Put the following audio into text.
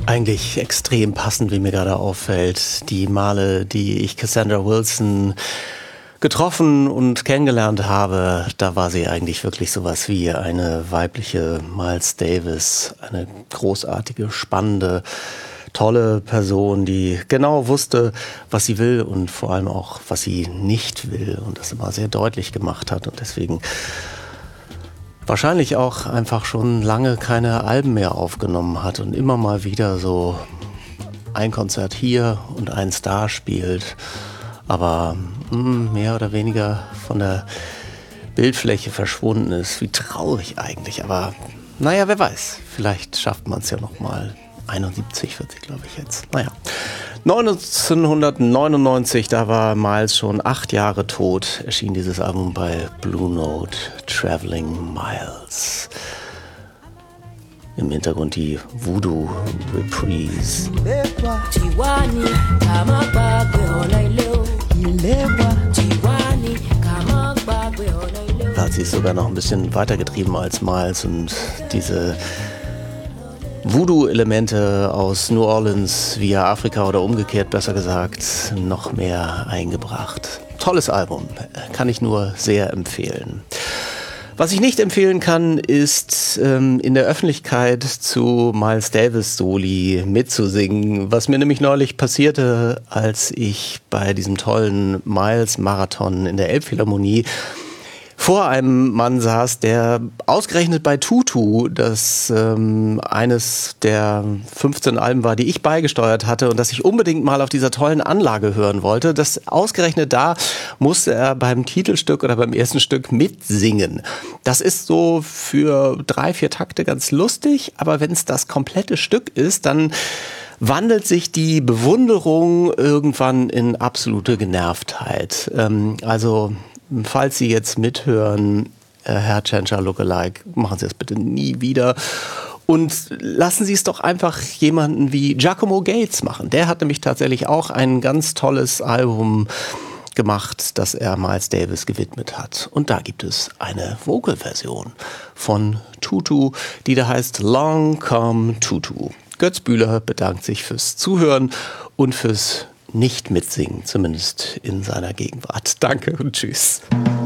Eigentlich extrem passend, wie mir gerade auffällt. Die Male, die ich Cassandra Wilson getroffen und kennengelernt habe, da war sie eigentlich wirklich sowas wie eine weibliche Miles Davis. Eine großartige, spannende, tolle Person, die genau wusste, was sie will und vor allem auch, was sie nicht will und das immer sehr deutlich gemacht hat und deswegen wahrscheinlich auch einfach schon lange keine Alben mehr aufgenommen hat und immer mal wieder so ein Konzert hier und eins da spielt, aber mehr oder weniger von der Bildfläche verschwunden ist. Wie traurig eigentlich, aber naja, wer weiß, vielleicht schafft man es ja noch mal. 71 wird sie, glaube ich, jetzt. Naja. 1999, da war Miles schon 8 Jahre tot, erschien dieses Album bei Blue Note, Traveling Miles. Im Hintergrund die Voodoo Reprise. Da hat sie es sogar noch ein bisschen weitergetrieben als Miles und diese Voodoo-Elemente aus New Orleans via Afrika oder umgekehrt, besser gesagt, noch mehr eingebracht. Tolles Album, kann ich nur sehr empfehlen. Was ich nicht empfehlen kann, ist in der Öffentlichkeit zu Miles Davis Soli mitzusingen, was mir nämlich neulich passierte, als ich bei diesem tollen Miles-Marathon in der Elbphilharmonie vor einem Mann saß, der ausgerechnet bei Tutu, das eines der 15 Alben war, die ich beigesteuert hatte und das ich unbedingt mal auf dieser tollen Anlage hören wollte, das ausgerechnet da musste er beim Titelstück oder beim ersten Stück mitsingen. Das ist so für 3-4 Takte ganz lustig, aber wenn es das komplette Stück ist, dann wandelt sich die Bewunderung irgendwann in absolute Genervtheit. Falls Sie jetzt mithören, Herr Tschentscher Lookalike, machen Sie es bitte nie wieder. Und lassen Sie es doch einfach jemanden wie Giacomo Gates machen. Der hat nämlich tatsächlich auch ein ganz tolles Album gemacht, das er Miles Davis gewidmet hat. Und da gibt es eine Vocal-Version von Tutu, die da heißt Long Come Tutu. Götz Bühler bedankt sich fürs Zuhören und fürs nicht mitsingen, zumindest in seiner Gegenwart. Danke und tschüss.